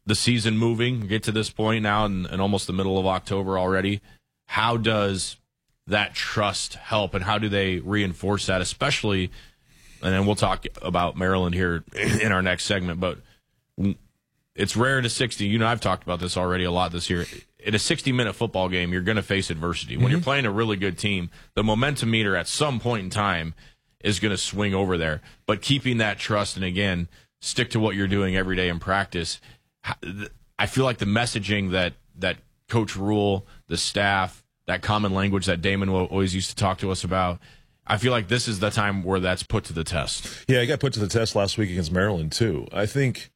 the season moving, get to this point now in almost the middle of October already. How does that trust help, and how do they reinforce that, especially, and then we'll talk about Maryland here in our next segment, but it's rare in a 60. You know, I've talked about this already a lot this year. In a 60-minute football game, you're going to face adversity. When you're playing a really good team, the momentum meter at some point in time is going to swing over there. But keeping that trust, and again, stick to what you're doing every day in practice, I feel like the messaging that Coach Rule, the staff, that common language that Damon always used to talk to us about, I feel like this is the time where that's put to the test. Yeah, he got put to the test last week against Maryland, too. I think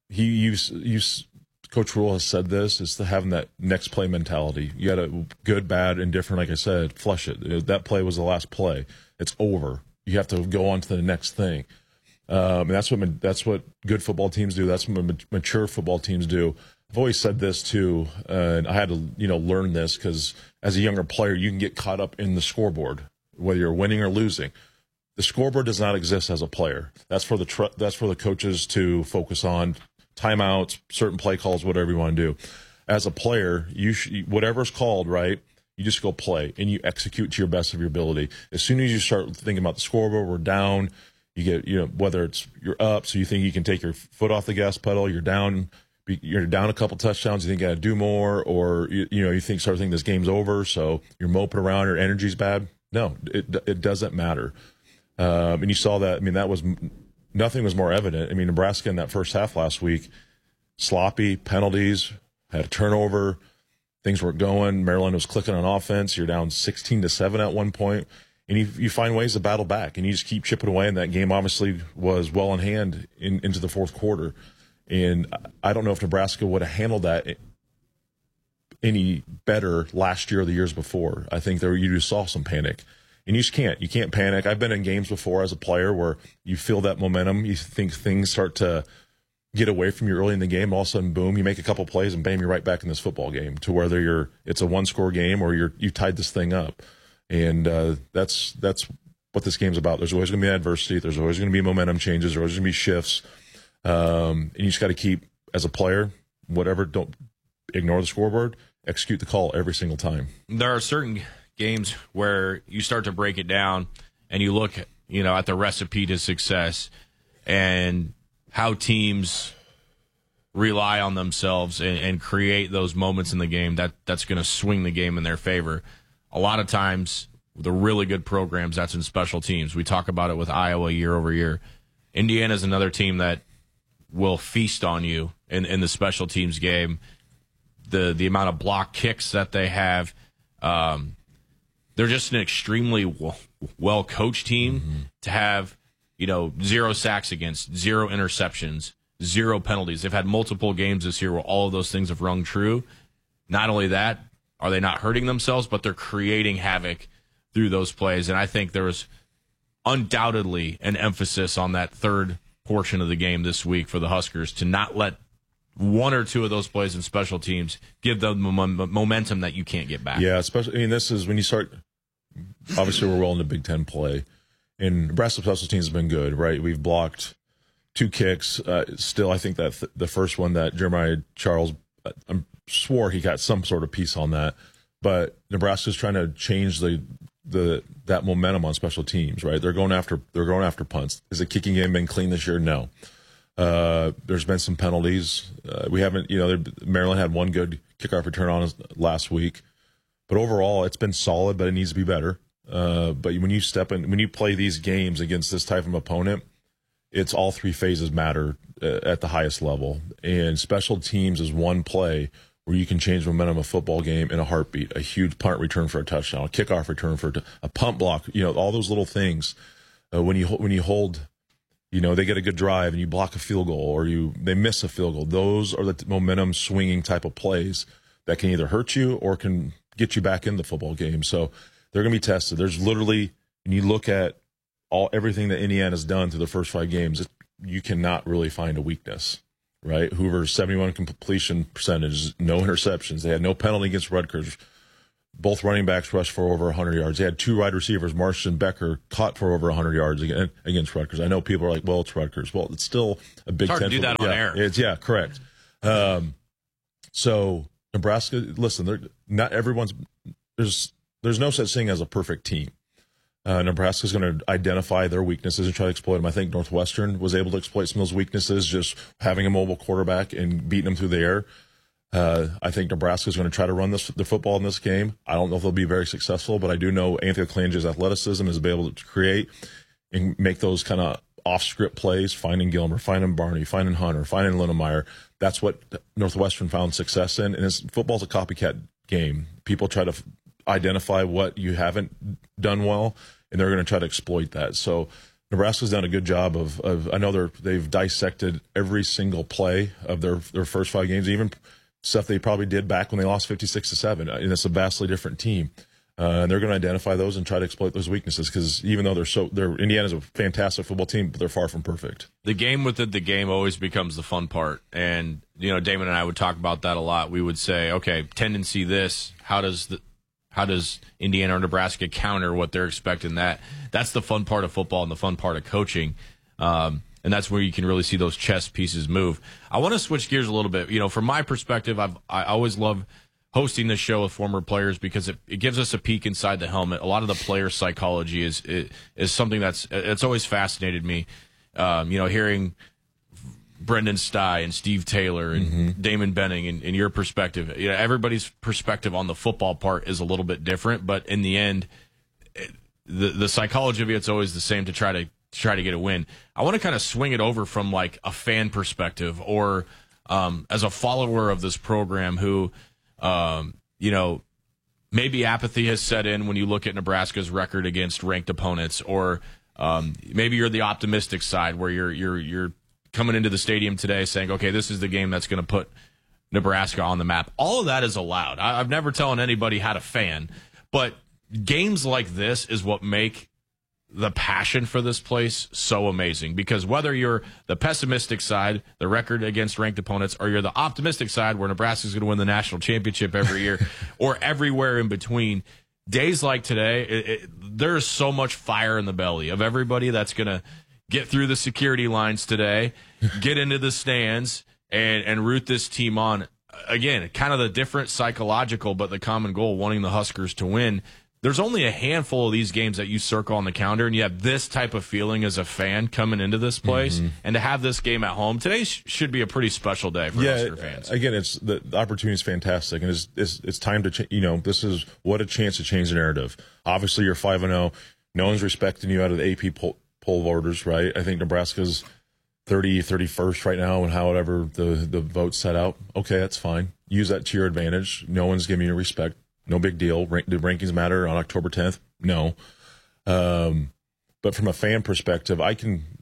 Coach Rule has said this, is to having that next play mentality. You got a good, bad, indifferent, like I said, flush it. That play was the last play. It's over. You have to go on to the next thing. And that's what good football teams do. That's what mature football teams do. I've always said this too, and I had to learn this because as a younger player, you can get caught up in the scoreboard, whether you're winning or losing. The scoreboard does not exist as a player. That's for the coaches to focus on. Timeouts, certain play calls, whatever you want to do. As a player, whatever's called, right, you just go play and you execute to your best of your ability. As soon as you start thinking about the scoreboard, we're down, you get, whether it's you're up, so you think you can take your foot off the gas pedal, you're down a couple touchdowns, you think you got to do more, or you start thinking this game's over, so you're moping around, your energy's bad. No, it doesn't matter. And you saw that. I mean, nothing was more evident. I mean, Nebraska in that first half last week, sloppy, penalties, had a turnover, things weren't going. Maryland was clicking on offense. You're down 16-7 at one point, and you find ways to battle back, and you just keep chipping away. And that game obviously was well in hand into the fourth quarter. And I don't know if Nebraska would have handled that any better last year or the years before. I think you just saw some panic. And you just can't. You can't panic. I've been in games before as a player where you feel that momentum. You think things start to get away from you early in the game. All of a sudden, boom, you make a couple plays, and bam, you're right back in this football game to whether it's a one-score game or you tied this thing up. And that's what this game's about. There's always going to be adversity. There's always going to be momentum changes. There's always going to be shifts. And you just got to keep, as a player, don't ignore the scoreboard, execute the call every single time. There are certain games where you start to break it down and you look, at the recipe to success and how teams rely on themselves and create those moments in the game that's going to swing the game in their favor. A lot of times, the really good programs, that's in special teams. We talk about it with Iowa year over year. Indiana's another team that will feast on you in the special teams game. The amount of block kicks that they have, they're just an extremely well-coached team to have, 0 sacks against, 0 interceptions, 0 penalties. They've had multiple games this year where all of those things have rung true. Not only that, are they not hurting themselves, but they're creating havoc through those plays. And I think there was undoubtedly an emphasis on that third portion of the game this week for the Huskers to not let one or two of those plays in special teams give them momentum that you can't get back. Yeah, especially, this is when you start. Obviously, we're well into Big Ten play, and Nebraska special teams have been good, right? We've blocked 2 kicks. Still, I think that the first one that Jeremiah Charles, I swore he got some sort of piece on that, but Nebraska's trying to change that momentum on special teams, right? They're going after punts. Is the kicking game been clean this year? No. There's been some penalties. We haven't, Maryland had one good kickoff return on us last week. But overall, it's been solid, but it needs to be better. But when you play these games against this type of opponent, it's all 3 phases matter at the highest level. And special teams is one play where you can change the momentum of a football game in a heartbeat. A huge punt return for a touchdown, a kickoff return for a punt block. All those little things. When you hold, they get a good drive and you block a field goal or they miss a field goal. Those are the momentum swinging type of plays that can either hurt you or can get you back in the football game. So they're going to be tested. There's literally, when you look at everything that Indiana's done through the first 5 games, you cannot really find a weakness, right? Hoover's 71 completion percentage, no interceptions. They had no penalty against Rutgers. Both running backs rushed for over 100 yards. They had 2 wide receivers, Marsh and Becker, caught for over 100 yards against Rutgers. I know people are like, well, it's Rutgers. Well, it's still a Big Ten. It's hard to do that on air. Yeah, correct. So Nebraska, listen, not everyone's there's no such thing as a perfect team. Nebraska's going to identify their weaknesses and try to exploit them. I think Northwestern was able to exploit some of those weaknesses, just having a mobile quarterback and beating them through the air. I think Nebraska's going to try to run the football in this game. I don't know if they'll be very successful, but I do know Anthony Colange's athleticism is able to create and make those kind of off-script plays, finding Gilmer, finding Barney, finding Hunter, finding Linnemeyer. That's what Northwestern found success in. And football's a copycat game. People try to identify what you haven't done well, and they're going to try to exploit that. So Nebraska's done a good job of I know they've dissected every single play of their first 5 games, even stuff they probably did back when they lost 56-7. And it's a vastly different team. And they're going to identify those and try to exploit those weaknesses, because even though Indiana's a fantastic football team, but they're far from perfect. The game within the game always becomes the fun part. And, Damon and I would talk about that a lot. We would say, okay, tendency this, how does Indiana or Nebraska counter what they're expecting? That's the fun part of football and the fun part of coaching. And that's where you can really see those chess pieces move. I want to switch gears a little bit. From my perspective, I always love hosting this show with former players, because it gives us a peek inside the helmet. A lot of the player psychology is something it's always fascinated me. Hearing Brendan Stye and Steve Taylor and Damon Benning and your perspective. Everybody's perspective on the football part is a little bit different, but in the end, the psychology of it's always the same, to try to get a win. I want to kind of swing it over from like a fan perspective, or as a follower of this program who, maybe apathy has set in when you look at Nebraska's record against ranked opponents, or maybe you're the optimistic side where you're coming into the stadium today saying, okay, this is the game that's going to put Nebraska on the map. All of that is allowed. I've never telling anybody how to fan, but games like this is what make the passion for this place so amazing, because whether you're the pessimistic side, the record against ranked opponents, or you're the optimistic side where Nebraska's going to win the national championship every year, or everywhere in between, days like today, there's so much fire in the belly of everybody that's going to get through the security lines today, get into the stands, and root this team on. Again, kind of the different psychological, but the common goal, wanting the Huskers to win. There's only a handful of these games that you circle on the calendar, and you have this type of feeling as a fan coming into this place. And to have this game at home, today should be a pretty special day for Husker fans. Again, it's the opportunity is fantastic, and it's time to this is what a chance to change the narrative. Obviously, you're 5-0. No one's respecting you out of the AP poll voters, right? I think Nebraska's 31st right now, and however the votes set out. Okay, that's fine. Use that to your advantage. No one's giving you respect. No big deal. Do rankings matter on October 10th? No. But from a fan perspective, I've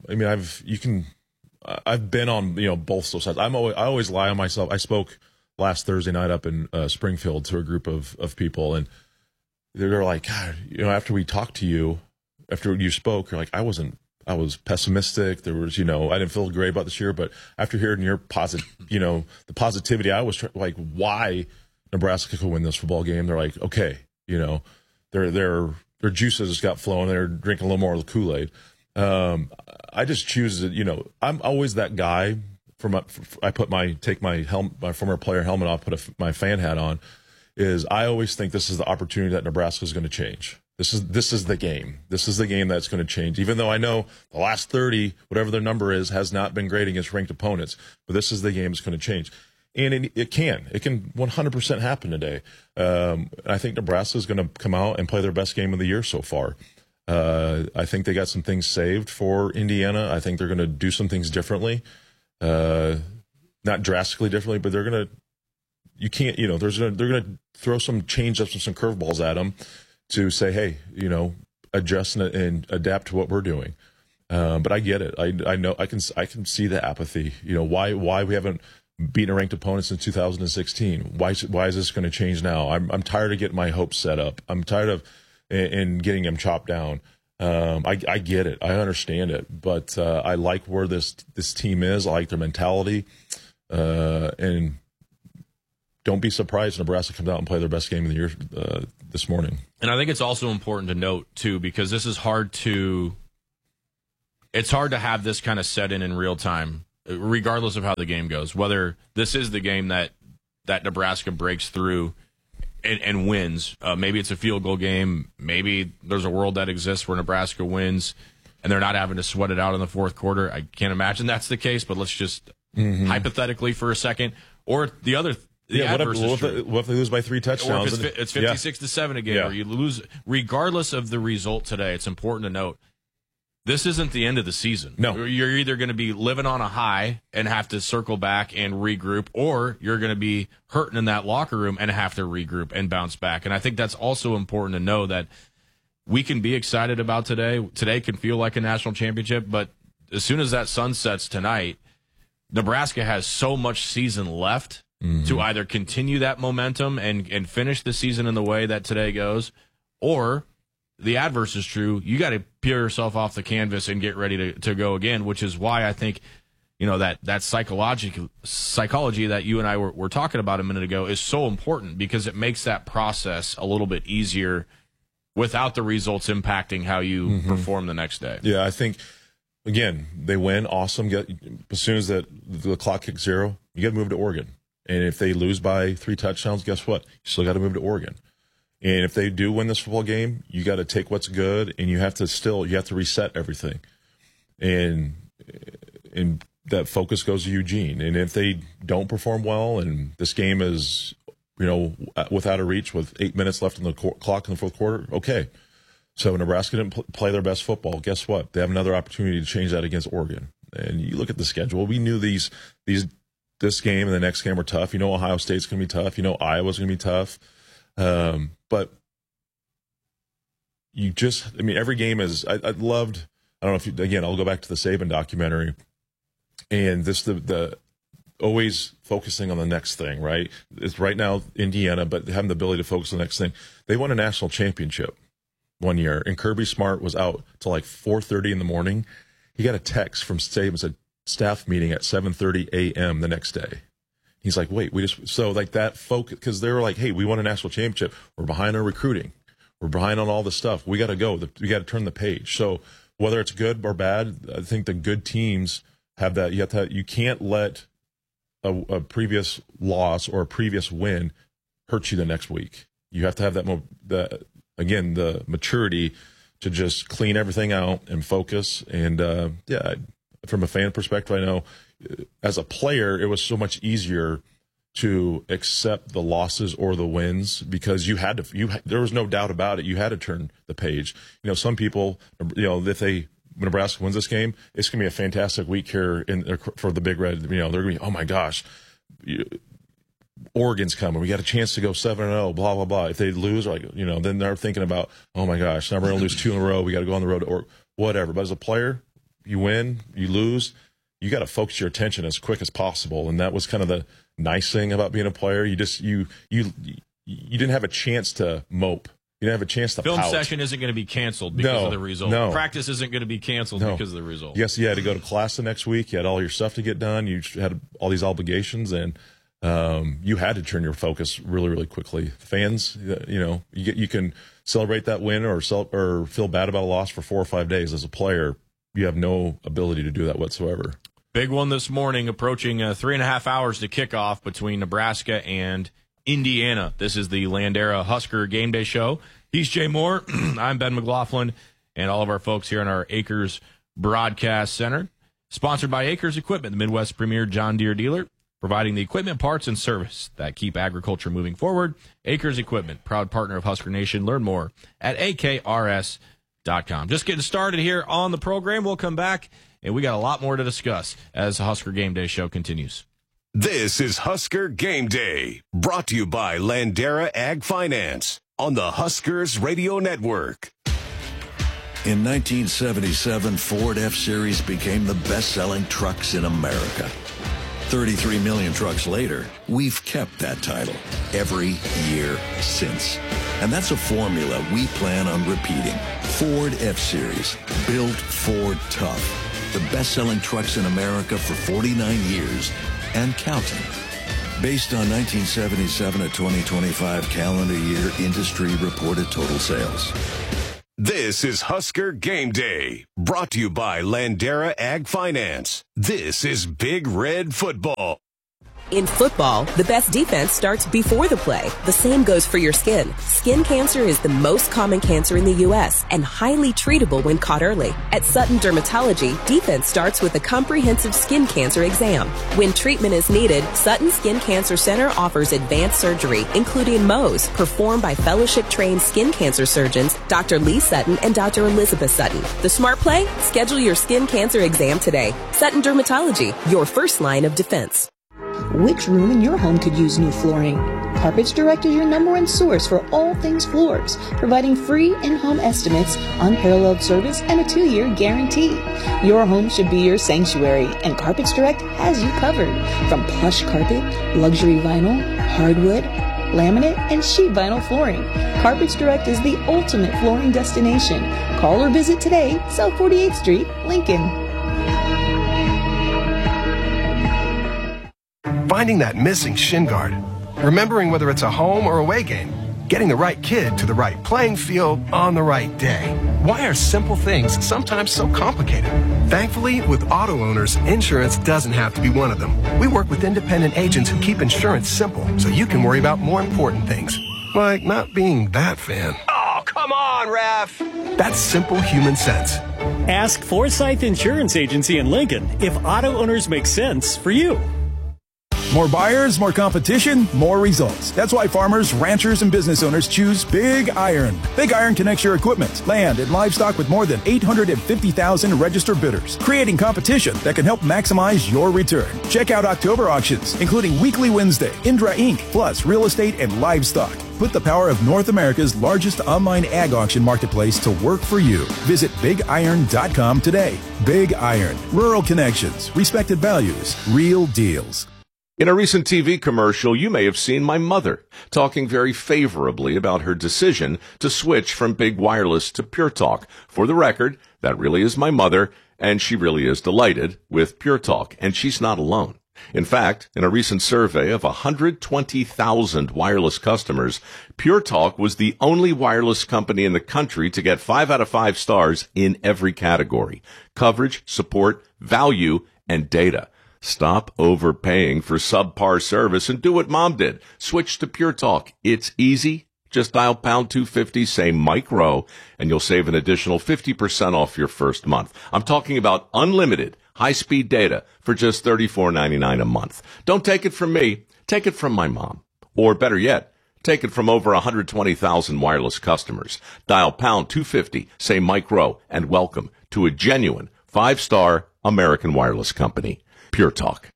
been on both those sides. I always lie on myself. I spoke last Thursday night up in Springfield to a group of people, and they're like, God, after we talked to you, after you spoke, you're like, I was pessimistic. There was, I didn't feel great about this year, but after hearing your the positivity, I was like, why Nebraska could win this football game? They're like, okay, their juices just got flowing. They're drinking a little more of the Kool-Aid. I just choose to, I'm always that guy. Take my former player helmet off, put my fan hat on. I always think this is the opportunity that Nebraska is going to change. This is the game. This is the game that's going to change. Even though I know the last 30, whatever their number is, has not been great against ranked opponents, but this is the game that's going to change. And it can 100% happen today. I think Nebraska is going to come out and play their best game of the year so far. I think they got some things saved for Indiana. I think they're going to do some things differently, not drastically differently, but they're going to throw some change-ups and some curveballs at them to say, hey, adjust and adapt to what we're doing. But I get it. I know I can see the apathy. Why we haven't beating ranked opponents in 2016. Why is this going to change now? I'm tired of getting my hopes set up. I'm tired of and getting them chopped down. I get it. I understand it. But I like where this team is. I like their mentality. And don't be surprised if Nebraska comes out and play their best game of the year this morning. And I think it's also important to note, too, because this is hard to have this kind of set in real time. regardless of how the game goes, whether this is the game that Nebraska breaks through and wins. Maybe it's a field goal game. Maybe there's a world that exists where Nebraska wins and they're not having to sweat it out in the fourth quarter. I can't imagine that's the case, but let's just hypothetically for a second. Or the other adverse is true. What if they lose by 3 touchdowns? Or if it's 56-7 again, or you lose. Regardless of the result today, it's important to note, this isn't the end of the season. No. You're either going to be living on a high and have to circle back and regroup, or you're going to be hurting in that locker room and have to regroup and bounce back. And I think that's also important to know that we can be excited about today. Today can feel like a national championship, but as soon as that sun sets tonight, Nebraska has so much season left to either continue that momentum and finish the season in the way that today goes, or the adverse is true. You got to peel yourself off the canvas and get ready to go again, which is why I think, that psychology that you and I were talking about a minute ago is so important, because it makes that process a little bit easier without the results impacting how you perform the next day. Yeah, I think, again, they win. Awesome. As soon as the clock kicks 0, you got to move to Oregon. And if they lose by 3 touchdowns, guess what? You still got to move to Oregon. And if they do win this football game, you got to take what's good, and you have to reset everything. And that focus goes to Eugene. And if they don't perform well, and this game is, without a reach with 8 minutes left on the clock in the fourth quarter, okay. So Nebraska didn't play their best football. Guess what? They have another opportunity to change that against Oregon. And you look at the schedule. We knew this game and the next game were tough. Ohio State's going to be tough. Iowa's going to be tough. But every game is, I loved, I don't know if I'll go back to the Saban documentary, and the always focusing on the next thing, right? It's right now Indiana, but having the ability to focus on the next thing. They won a national championship one year, and Kirby Smart was out till like 4:30 in the morning. He got a text from Saban, said staff meeting at 7:30 a.m. the next day. He's like, wait, that focus, because they were like, hey, we won a national championship. We're behind on recruiting. We're behind on all this stuff. We got to go. We got to turn the page. So whether it's good or bad, I think the good teams have that. You can't let a previous loss or a previous win hurt you the next week. You have to have the maturity to just clean everything out and focus. And from a fan perspective, I know as a player, it was so much easier to accept the losses or the wins, because there was no doubt about it. You had to turn the page. Some people, if Nebraska wins this game, it's going to be a fantastic week here for the Big Red. They're going to be, oh my gosh, Oregon's coming. We got a chance to go 7-0, blah, blah, blah. If they lose, then they're thinking about, oh my gosh, now we're going to lose 2 in a row. We got to go on the road or whatever. But as a player, you win, you lose, you got to focus your attention as quick as possible. And that was kind of the nice thing about being a player. You didn't have a chance to mope. You didn't have a chance to Film pout. session isn't going to be canceled because of the result. No. Practice isn't going to be canceled because of the result. Yes, you had to go to class the next week. You had all your stuff to get done. You had all these obligations, and you had to turn your focus really, really quickly. Fans, you can celebrate that win or feel bad about a loss for 4 or 5 days. As a player, you have no ability to do that whatsoever. Big one this morning, approaching 3.5 hours to kickoff between Nebraska and Indiana. This is the Landera Husker Game Day Show. He's Jay Moore. I'm Ben McLaughlin, and all of our folks here in our Acres Broadcast Center. Sponsored by Acres Equipment, the Midwest premier John Deere dealer, providing the equipment, parts, and service that keep agriculture moving forward. Acres Equipment, proud partner of Husker Nation. Learn more at akrs.com. Just getting started here on the program. We'll come back, and we got a lot more to discuss as the Husker Game Day Show continues. This is Husker Game Day, brought to you by Landera Ag Finance on the Huskers Radio Network. In 1977, Ford F-Series became the best-selling trucks in America. 33 million trucks later, we've kept that title every year since. And that's a formula we plan on repeating. Ford F-Series, built Ford tough. The best-selling trucks in America for 49 years and counting. Based on 1977 to 2025 calendar year industry reported total sales. This is Husker Game Day, brought to you by Landera Ag Finance. This is Big Red Football. In football, the best defense starts before the play. The same goes for your skin. Skin cancer is the most common cancer in the U.S. and highly treatable when caught early. At Sutton Dermatology, defense starts with a comprehensive skin cancer exam. When treatment is needed, Sutton Skin Cancer Center offers advanced surgery, including Mohs, performed by fellowship-trained skin cancer surgeons Dr. Lee Sutton and Dr. Elizabeth Sutton. The smart play? Schedule your skin cancer exam today. Sutton Dermatology, your first line of defense. Which room in your home could use new flooring? Carpets Direct is your #1 source for all things floors, providing free in-home estimates, unparalleled service, and a 2-year guarantee. Your home should be your sanctuary, and Carpets Direct has you covered. From plush carpet, luxury vinyl, hardwood, laminate, and sheet vinyl flooring, Carpets Direct is the ultimate flooring destination. Call or visit today, South 48th Street, Lincoln. Finding that missing shin guard, remembering whether it's a home or away game, getting the right kid to the right playing field on the right day. Why are simple things sometimes so complicated? Thankfully, with auto owners, insurance doesn't have to be one of them. We work with independent agents who keep insurance simple so you can worry about more important things, like not being that fan. Oh, come on, ref! That's simple human sense. Ask Forsyth Insurance Agency in Lincoln if auto owners make sense for you. More buyers, more competition, more results. That's why farmers, ranchers, and business owners choose Big Iron. Big Iron connects your equipment, land, and livestock with more than 850,000 registered bidders, creating competition that can help maximize your return. Check out October auctions, including Weekly Wednesday, Indra Inc., plus real estate and livestock. Put the power of North America's largest online ag auction marketplace to work for you. Visit BigIron.com today. Big Iron. Rural connections, respected values, real deals. In a recent TV commercial, you may have seen my mother talking very favorably about her decision to switch from Big Wireless to Pure Talk. For the record, that really is my mother, and she really is delighted with Pure Talk, and she's not alone. In fact, in a recent survey of 120,000 wireless customers, Pure Talk was the only wireless company in the country to get 5 out of 5 stars in every category: coverage, support, value, and data. Stop overpaying for subpar service and do what Mom did. Switch to Pure Talk. It's easy. Just dial pound 250, say Mike Rowe, and you'll save an additional 50% off your first month. I'm talking about unlimited high-speed data for just $34.99 a month. Don't take it from me. Take it from my mom. Or better yet, take it from over 120,000 wireless customers. Dial pound 250, say Mike Rowe, and welcome to a genuine 5-star American wireless company. Pure Talk.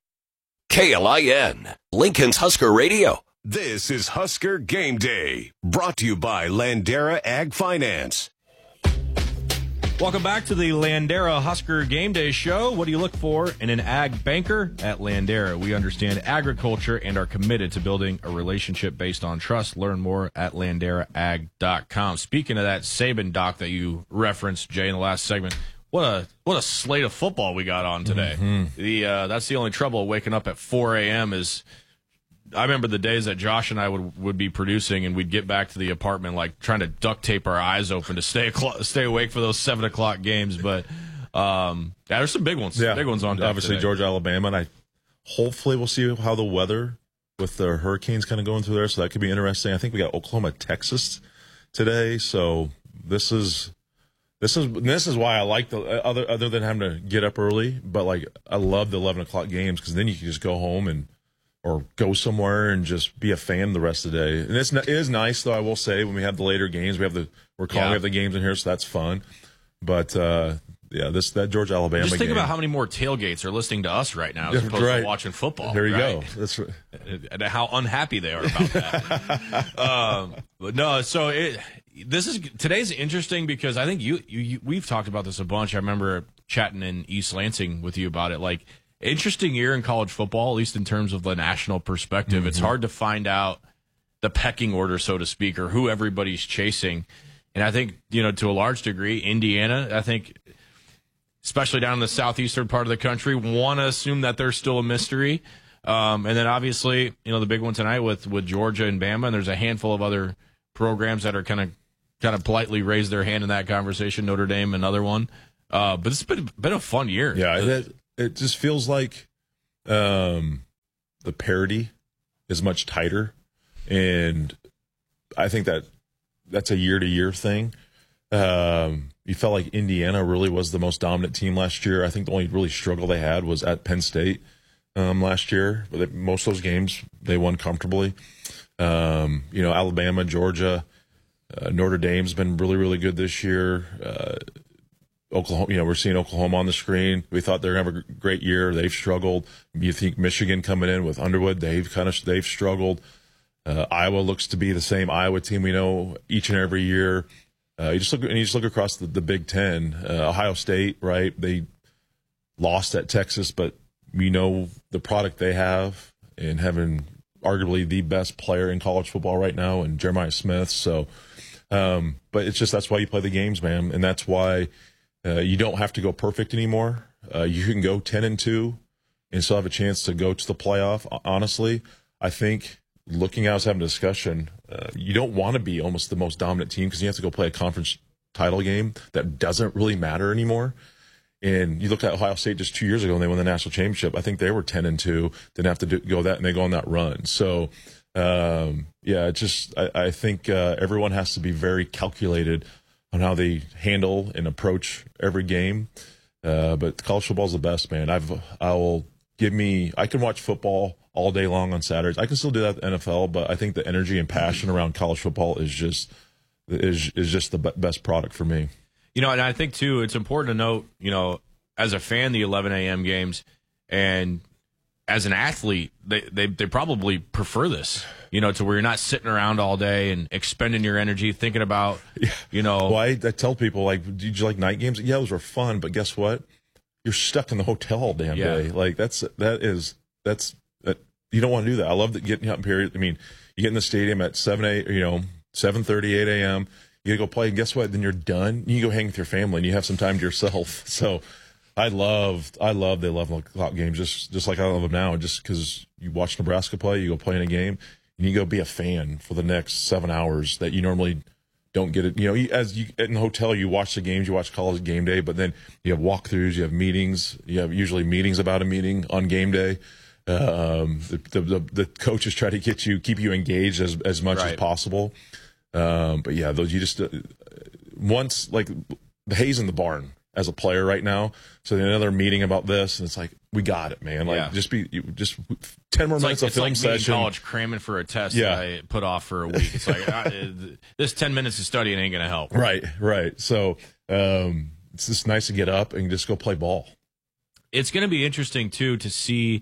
KLIN, Lincoln's Husker Radio. This is Husker Game Day, brought to you by Landera Ag Finance. Welcome back to the Landera Husker Game Day Show. What do you look for in an ag banker? At Landera, we understand agriculture and are committed to building a relationship based on trust. Learn more at LanderaAg.com. Speaking of that Saban doc that you referenced, Jay, in the last segment, what a slate of football we got on today. Mm-hmm. That's the only trouble waking up at 4 a.m. is I remember the days that Josh and I would be producing, and we'd get back to the apartment like trying to duct tape our eyes open to stay awake for those 7 o'clock games. But there's some big ones. Yeah, big ones on. Obviously, today. Georgia, Alabama, and hopefully we'll see how the weather with the hurricanes kind of going through there. So that could be interesting. I think we got Oklahoma, Texas today. So this is why I like the other than having to get up early, but like I love the 11 o'clock games because then you can just go home or go somewhere and just be a fan the rest of the day. And it is nice though, I will say, when we have the later games, we have the games in here, so that's fun. But that Georgia Alabama just think game, about how many more tailgates are listening to us right now as opposed to watching football. There you go. That's right. And how unhappy they are about that. But no, so today's interesting because I think we've talked about this a bunch. I remember chatting in East Lansing with you about it. Like, interesting year in college football, at least in terms of the national perspective. Mm-hmm. It's hard to find out the pecking order, so to speak, or who everybody's chasing. And I think, to a large degree, Indiana, I think, especially down in the southeastern part of the country, want to assume that they're still a mystery. And then obviously, the big one tonight with Georgia and Bama, and there's a handful of other programs that are kind of kind of politely raised their hand in that conversation. Notre Dame, another one. But it's been a fun year. Yeah, it just feels like the parity is much tighter, and I think that's a year-to-year thing. You felt like Indiana really was the most dominant team last year. I think the only really struggle they had was at Penn State last year. But most of those games they won comfortably. Alabama, Georgia, Notre Dame's been really, really good this year. Oklahoma, we're seeing Oklahoma on the screen. We thought they were going to have a great year. They've struggled. You think Michigan coming in with Underwood, they've struggled. Iowa looks to be the same Iowa team we know each and every year. You just look across the Big Ten. Ohio State, right? They lost at Texas, but we know the product they have and having arguably the best player in college football right now, and Jeremiah Smith. So, but it's just that's why you play the games, man, and that's why you don't have to go perfect anymore. You can go 10-2 and still have a chance to go to the playoff. Honestly, I think. Looking at us having a discussion, you don't want to be almost the most dominant team because you have to go play a conference title game that doesn't really matter anymore. And you look at Ohio State just 2 years ago when they won the national championship. I think they were 10-2, didn't have to go that, and they go on that run. So, I think everyone has to be very calculated on how they handle and approach every game. But college football is the best, man. I can watch football all day long on Saturdays. I can still do that at the NFL, but I think the energy and passion around college football is just the best product for me. And I think too, it's important to note, as a fan, the 11 a.m. games, and as an athlete, they probably prefer this, to where you're not sitting around all day and expending your energy thinking about, Well, I tell people, did you like night games? Yeah, those were fun, but guess what? You're stuck in the hotel all damn day. You don't want to do that. I love that getting up here. I mean, you get in the stadium at 7:30, 8 a.m. You go play, and guess what? Then you're done. You go hang with your family, and you have some time to yourself. So, I love the 11 o'clock games, just like I love them now. Just because you watch Nebraska play, you go play in a game, and you go be a fan for the next 7 hours that you normally don't get it. As you in the hotel, you watch the games, you watch college game day, but then you have walkthroughs, you have meetings, you have usually meetings about a meeting on game day. The coaches try to keep you engaged as much as possible. But yeah, those you just once like the hay's in the barn as a player right now. So another meeting about this, and it's like we got it, man. Just 10 more minutes of film session. It's like college cramming for a test that I put off for a week. It's like this 10 minutes of studying ain't gonna help. Right. So it's just nice to get up and just go play ball. It's gonna be interesting too to see.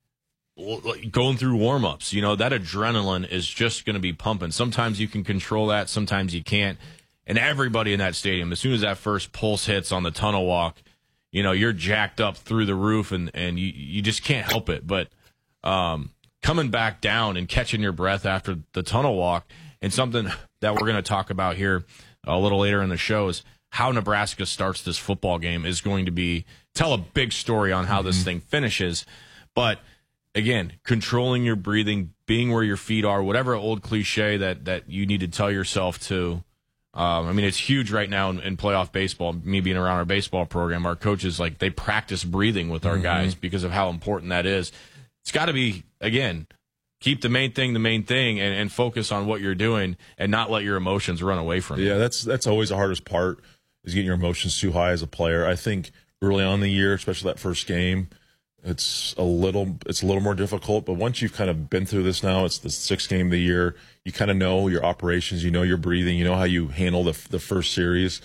Going through warm-ups, that adrenaline is just going to be pumping. Sometimes you can control that, sometimes you can't. And everybody in that stadium, as soon as that first pulse hits on the tunnel walk, you're jacked up through the roof, and you just can't help it. But coming back down and catching your breath after the tunnel walk, and something that we're going to talk about here a little later in the show is how Nebraska starts this football game is going to tell a big story on how this thing finishes. But again, controlling your breathing, being where your feet are, whatever old cliche that you need to tell yourself to. It's huge right now in playoff baseball. Me being around our baseball program, our coaches, they practice breathing with our guys because of how important that is. It's got to be, again, keep the main thing and focus on what you're doing and not let your emotions run away from you. Yeah, that's always the hardest part is getting your emotions too high as a player. I think early on in the year, especially that first game, it's a little more difficult, but once you've kind of been through this now, it's the 6th game of the year. You kind of know your operations, you know your breathing, you know how you handle the first series.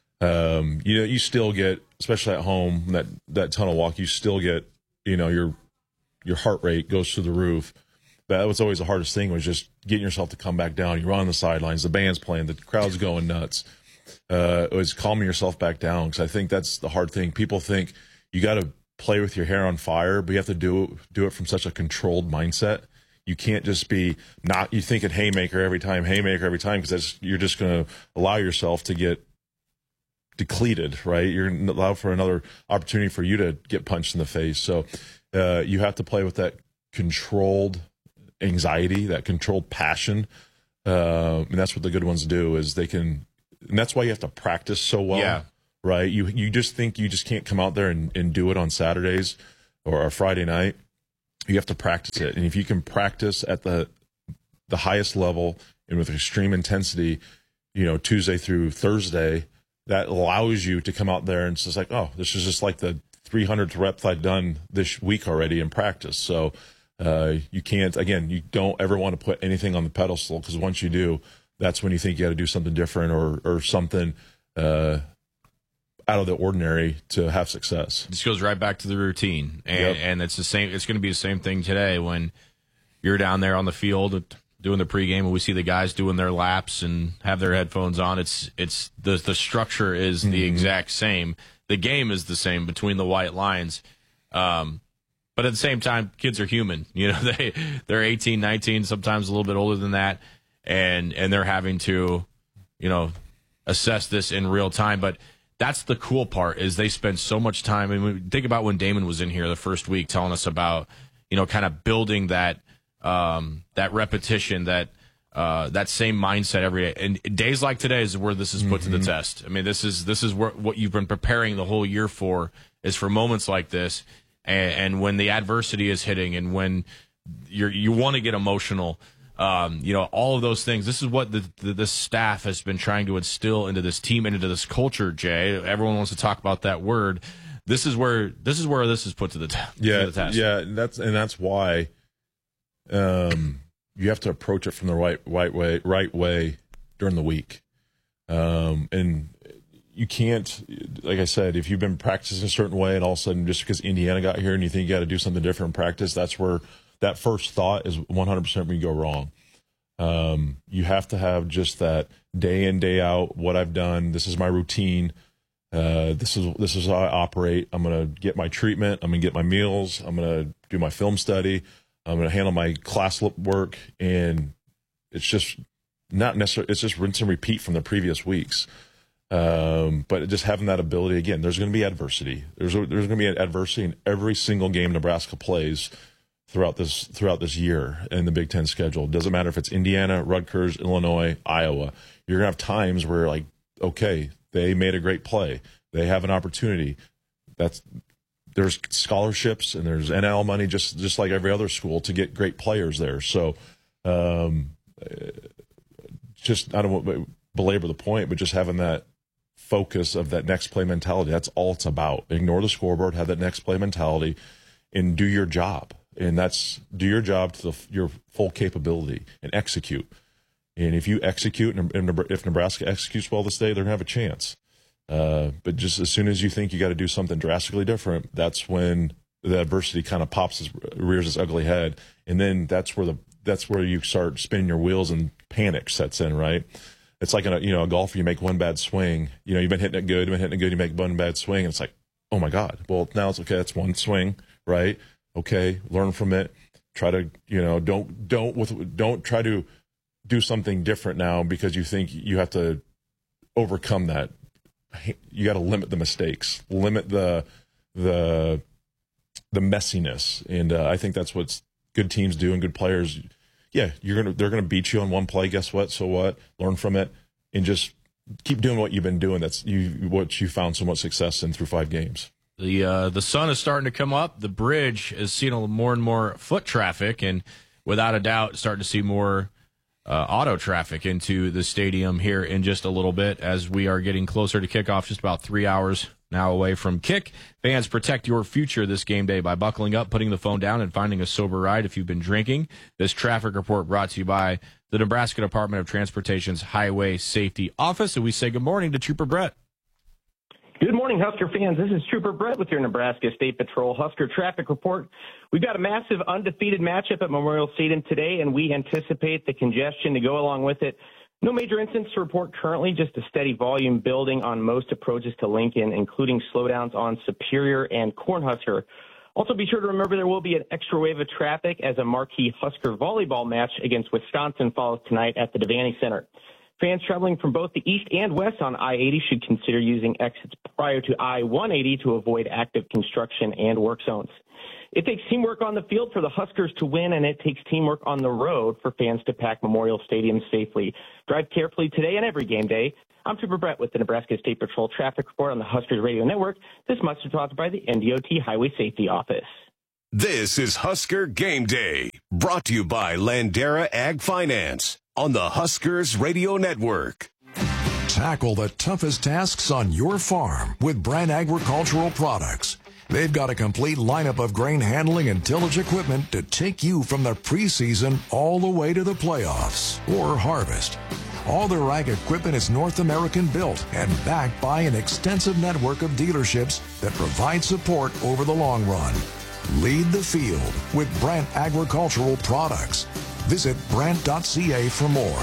You still get, especially at home, that tunnel walk, you still get, your heart rate goes through the roof. But that was always the hardest thing, was just getting yourself to come back down. You're on the sidelines, the band's playing, the crowd's going nuts. It was calming yourself back down, because I think that's the hard thing. People think you got to play with your hair on fire, but you have to do it from such a controlled mindset. You can't just be you thinking haymaker every time, because you're just going to allow yourself to get depleted, right? You're going to allow for another opportunity for you to get punched in the face. So you have to play with that controlled anxiety, that controlled passion, and that's what the good ones do. Is they can and that's why you have to practice so well. Yeah. Right? You just think you just can't come out there and do it on Saturdays or a Friday night. You have to practice it. And if you can practice at the highest level and with extreme intensity, Tuesday through Thursday, that allows you to come out there and it's just like, oh, this is just like the 300th rep I've done this week already in practice. So you can't, again, you don't ever want to put anything on the pedestal, because once you do, that's when you think you got to do something different or something out of the ordinary to have success. This goes right back to the routine, and it's the same. It's going to be the same thing today when you're down there on the field doing the pregame, and we see the guys doing their laps and have their headphones on. It's the structure is the exact same. The game is the same between the white lines, but at the same time, kids are human. They're 18, 19, sometimes a little bit older than that, and they're having to assess this in real time, but. That's the cool part, is they spend so much time. And think about when Damon was in here the first week telling us about, kind of building that repetition, that same mindset every day. And days like today is where this is put to the test. I mean, this is what you've been preparing the whole year for, is for moments like this. And when the adversity is hitting and when you want to get emotional, all of those things. This is what the staff has been trying to instill into this team and into this culture, Jay. Everyone wants to talk about that word. This is where this is put to the test. Yeah, that's why you have to approach it from the right way during the week. And you can't, like I said, if you've been practicing a certain way and all of a sudden just because Indiana got here and you think you got to do something different in practice, that's where that first thought is 100% when you go wrong. You have to have just that day in, day out, what I've done. This is my routine. This is how I operate. I'm going to get my treatment. I'm going to get my meals. I'm going to do my film study. I'm going to handle my class work. And it's just not necessarily, it's just rinse and repeat from the previous weeks. But just having that ability, again, there's going to be adversity. There's going to be adversity in every single game Nebraska plays throughout this year in the Big Ten schedule. It doesn't matter if it's Indiana, Rutgers, Illinois, Iowa. You're going to have times where, like, okay, they made a great play. They have an opportunity. There's scholarships and there's NIL money just like every other school to get great players there. So just, I don't want to belabor the point, but just having that focus of that next play mentality, that's all it's about. Ignore the scoreboard, have that next play mentality, and do your job. And that's do your job to your full capability and execute. And if you execute, and if Nebraska executes well this day, they're going to have a chance. But just as soon as you think you got to do something drastically different, that's when the adversity kind of rears its ugly head. And then that's where you start spinning your wheels and panic sets in, right? It's like a golfer, you make one bad swing. You've been hitting it good, you make one bad swing, and it's like, oh my God. Well, now it's okay. That's one swing, right? Okay, learn from it. Try to, don't try to do something different now because you think you have to overcome that. You got to limit the mistakes, limit the messiness, and I think that's what good teams do and good players. Yeah, they're gonna beat you on one play. Guess what? So what? Learn from it and just keep doing what you've been doing. That's what you found so much success in through 5 games. The sun is starting to come up. The bridge is seeing more and more foot traffic, and without a doubt, starting to see more auto traffic into the stadium here in just a little bit as we are getting closer to kickoff, just about 3 hours now away from kick. Fans, protect your future this game day by buckling up, putting the phone down, and finding a sober ride if you've been drinking. This traffic report brought to you by the Nebraska Department of Transportation's Highway Safety Office, and we say good morning to Trooper Brett. Good morning, Husker fans. This is Trooper Brett with your Nebraska State Patrol Husker Traffic Report. We've got a massive undefeated matchup at Memorial Stadium today, and we anticipate the congestion to go along with it. No major incidents to report currently, just a steady volume building on most approaches to Lincoln, including slowdowns on Superior and Cornhusker. Also, be sure to remember there will be an extra wave of traffic as a marquee Husker volleyball match against Wisconsin follows tonight at the Devaney Center. Fans traveling from both the east and west on I-80 should consider using exits prior to I-180 to avoid active construction and work zones. It takes teamwork on the field for the Huskers to win, and it takes teamwork on the road for fans to pack Memorial Stadium safely. Drive carefully today and every game day. I'm Trooper Brett with the Nebraska State Patrol Traffic Report on the Huskers Radio Network. This much is brought by the NDOT Highway Safety Office. This is Husker Game Day, brought to you by Landera Ag Finance on the Huskers Radio Network. Tackle the toughest tasks on your farm with Brandt Agricultural Products. They've got a complete lineup of grain handling and tillage equipment to take you from the preseason all the way to the playoffs or harvest. All their ag equipment is North American built and backed by an extensive network of dealerships that provide support over the long run. Lead the field with Brandt Agricultural Products. Visit Brandt.ca for more.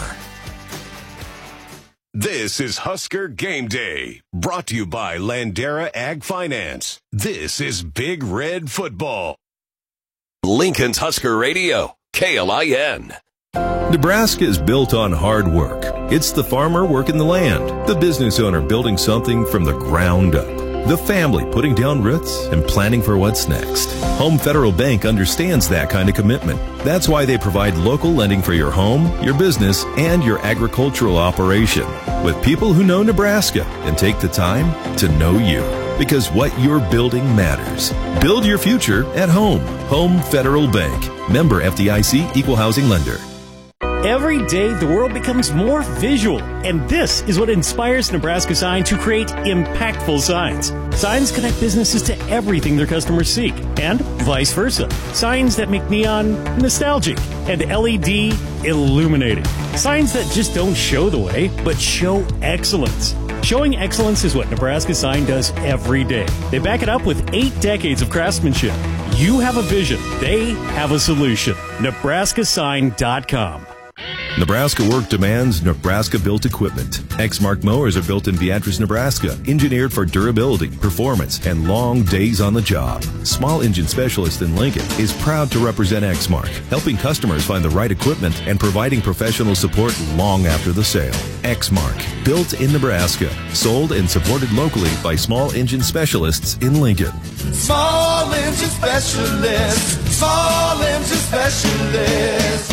This is Husker Game Day, brought to you by Landera Ag Finance. This is Big Red Football. Lincoln's Husker Radio, KLIN. Nebraska is built on hard work. It's the farmer working the land, the business owner building something from the ground up, the family putting down roots and planning for what's next. Home Federal Bank understands that kind of commitment. That's why they provide local lending for your home, your business, and your agricultural operation, with people who know Nebraska and take the time to know you. Because what you're building matters. Build your future at home. Home Federal Bank. Member FDIC, Equal Housing Lender. Every day, the world becomes more visual, and this is what inspires Nebraska Sign to create impactful signs. Signs connect businesses to everything their customers seek, and vice versa. Signs that make neon nostalgic and LED illuminating. Signs that just don't show the way, but show excellence. Showing excellence is what Nebraska Sign does every day. They back it up with 8 decades of craftsmanship. You have a vision. They have a solution. NebraskaSign.com. Nebraska work demands Nebraska-built equipment. Exmark mowers are built in Beatrice, Nebraska, engineered for durability, performance, and long days on the job. Small Engine Specialist in Lincoln is proud to represent Exmark, helping customers find the right equipment and providing professional support long after the sale. Exmark, built in Nebraska, sold and supported locally by Small Engine Specialists in Lincoln. Small Engine Specialists, Small Engine Specialists.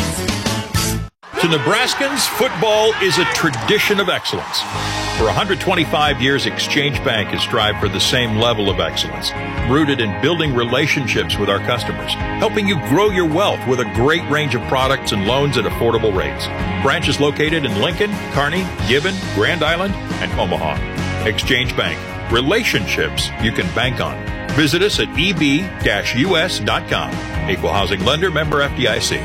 To Nebraskans, football is a tradition of excellence. For 125 years, Exchange Bank has strived for the same level of excellence, rooted in building relationships with our customers, helping you grow your wealth with a great range of products and loans at affordable rates. Branches located in Lincoln, Kearney, Gibbon, Grand Island, and Omaha. Exchange Bank, relationships you can bank on. Visit us at eb-us.com. Equal Housing Lender, member FDIC.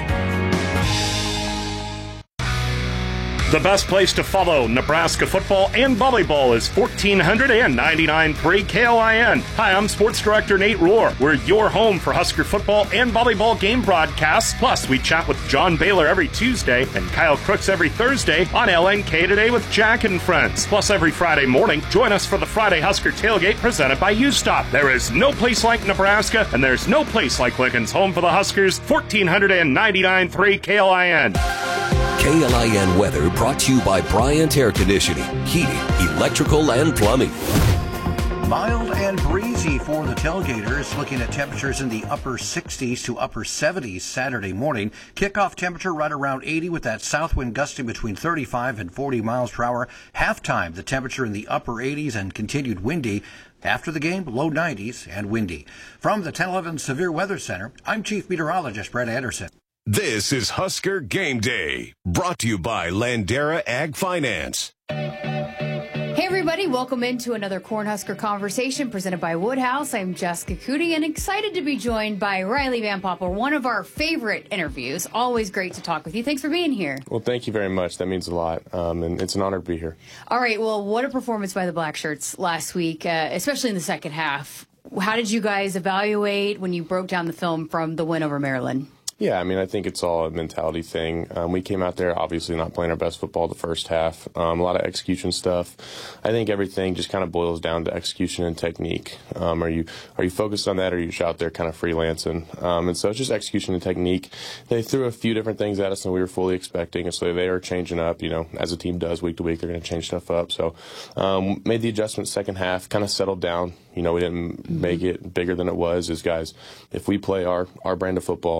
The best place to follow Nebraska football and volleyball is 1499.3 KLIN. Hi, I'm Sports Director Nate Rohr. We're your home for Husker football and volleyball game broadcasts. Plus, we chat with John Baylor every Tuesday and Kyle Crooks every Thursday on LNK Today with Jack and Friends. Plus, every Friday morning, join us for the Friday Husker Tailgate presented by U-Stop. There is no place like Nebraska, and there's no place like Lincoln's home for the Huskers. 1499.3 KLIN. KLIN weather brought to you by Bryant Air Conditioning, Heating, Electrical, and Plumbing. Mild and breezy for the tailgaters, looking at temperatures in the upper 60s to upper 70s Saturday morning. Kickoff temperature right around 80 with that south wind gusting between 35 and 40 miles per hour. Halftime, the temperature in the upper 80s and continued windy. After the game, low 90s and windy. From the 1011 Severe Weather Center, I'm Chief Meteorologist Brett Anderson. This is Husker Game Day, brought to you by Landera Ag Finance. Hey everybody, welcome into another Cornhusker Conversation presented by Woodhouse. I'm Jessica Cootie and excited to be joined by Riley Van Poppel, one of our favorite interviews. Always great to talk with you. Thanks for being here. Well, thank you very much. That means a lot, and it's an honor to be here. All right, well, what a performance by the Black Shirts last week, especially in the second half. How did you guys evaluate when you broke down the film from the win over Maryland? Yeah, I mean, I think it's all a mentality thing. We came out there obviously not playing our best football the first half. A lot of execution stuff. I think everything just kind of boils down to execution and technique. Are you focused on that, or are you just out there kind of freelancing? And so it's just execution and technique. They threw a few different things at us than we were fully expecting, and so they are changing up. You know, as a team does week to week, they're going to change stuff up. So made the adjustment second half, kind of settled down. You know, we didn't make it bigger than it was. As guys, if we play our brand of football, nobody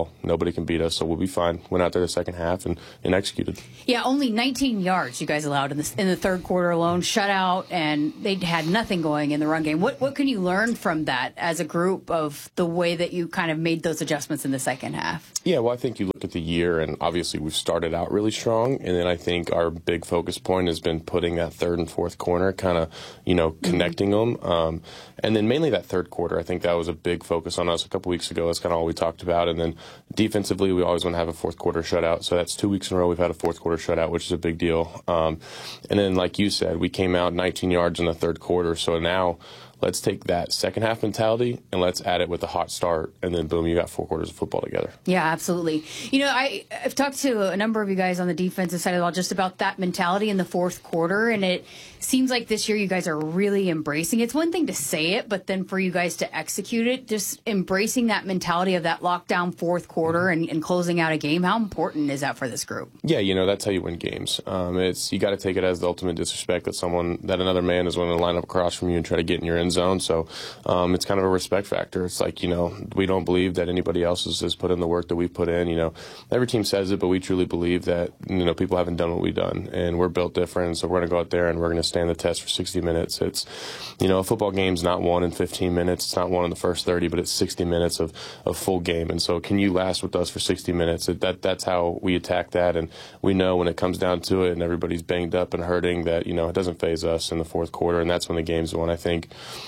anybody can beat us, so we'll be fine. Went out there the second half and executed. Yeah, only 19 yards you guys allowed in the third quarter alone, shutout, and they had nothing going in the run game. What can you learn from that as a group of the way that you kind of made those adjustments in the second half? Yeah, well, I think you look at the year, and obviously we've started out really strong, and then I think our big focus point has been putting that third and fourth corner, kind of, connecting them. And then mainly that third quarter, I think that was a big focus on us a couple weeks ago. That's kind of all we talked about. And then defensively, we always want to have a fourth quarter shutout. So that's 2 weeks in a row we've had a fourth quarter shutout, which is a big deal. And then, like you said, we came out 19 yards in the third quarter. So now let's take that second half mentality and let's add it with a hot start, and then boom, you got 4 quarters of football together. Yeah, absolutely. I've talked to a number of you guys on the defensive side of the ball just about that mentality in the fourth quarter, and it seems like this year you guys are really embracing it. It's one thing to say it, but then for you guys to execute it, just embracing that mentality of that lockdown fourth quarter and closing out a game. How important is that for this group? Yeah, that's how you win games. You got to take it as the ultimate disrespect that another man is willing to line up across from you and try to get in your end zone. So it's kind of a respect factor. It's like, we don't believe that anybody else has put in the work that we've put in. Every team says it, but we truly believe that, people haven't done what we've done, and we're built different. So we're going to go out there and we're going to stand the test for 60 minutes. It's, a football game's not won in 15 minutes. It's not won in the first 30, but it's 60 minutes of full game. And so can you last with us for 60 minutes? That's how we attack that. And we know when it comes down to it and everybody's banged up and hurting that, it doesn't faze us in the fourth quarter. And that's when the game's won. I think,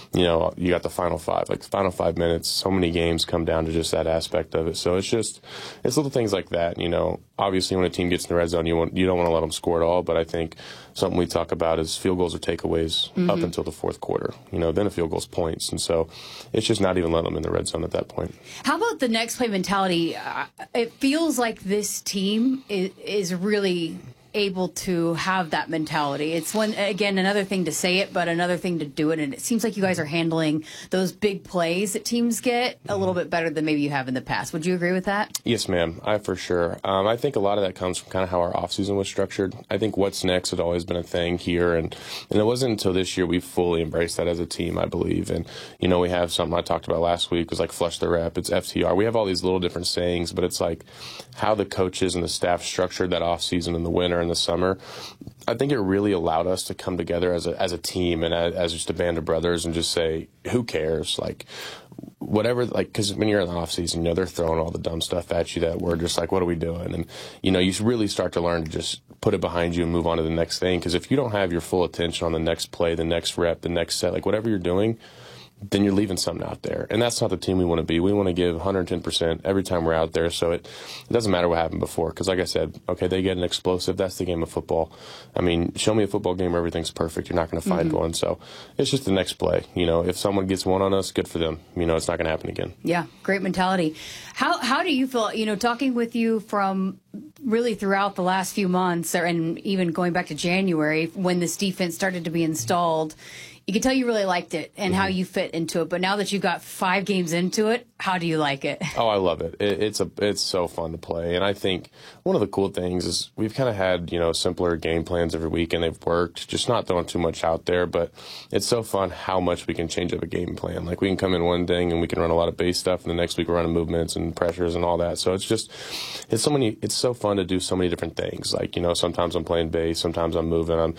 you got the final 5. Like the final 5 minutes, so many games come down to just that aspect of it. So it's little things like that. Obviously when a team gets in the red zone, you don't want to let them score at all. But I think something we talk about is field goals or takeaways up until the fourth quarter. Then a field goal's points. And so it's just not even letting them in the red zone at that point. How about the next play mentality? It feels like this team is really able to have that mentality. It's another thing to say it, but another thing to do it. And it seems like you guys are handling those big plays that teams get a little bit better than maybe you have in the past. Would you agree with that? Yes, ma'am. For sure. I think a lot of that comes from kind of how our offseason was structured. I think what's next had always been a thing here. And it wasn't until this year we fully embraced that as a team, I believe. And, we have something I talked about last week was like flush the rep. It's FTR. We have all these little different sayings, but it's like how the coaches and the staff structured that offseason in the winter in the summer. I think it really allowed us to come together as a team and as just a band of brothers and just say, who cares? Like, whatever, like, because when you're in the off season, they're throwing all the dumb stuff at you that we're just like, what are we doing? And, you really start to learn to just put it behind you and move on to the next thing. Because if you don't have your full attention on the next play, the next rep, the next set, like whatever you're doing, then you're leaving something out there. And that's not the team we want to be. We want to give 110% every time we're out there. So it doesn't matter what happened before. Because like I said, okay, they get an explosive. That's the game of football. I mean, show me a football game where everything's perfect. You're not going to find one. So it's just the next play. If someone gets one on us, good for them. It's not going to happen again. Yeah, great mentality. How do you feel, talking with you from really throughout the last few months and even going back to January when this defense started to be installed, you could tell you really liked it and how you fit into it. But now that you've got 5 games into it, how do you like it? Oh, I love it. It's so fun to play. And I think one of the cool things is we've kind of had, simpler game plans every week, and they've worked, just not throwing too much out there. But it's so fun how much we can change up a game plan. Like we can come in one thing and we can run a lot of base stuff, and the next week we're running movements and pressures and all that. So it's so fun to do so many different things. Like, sometimes I'm playing base, sometimes I'm moving,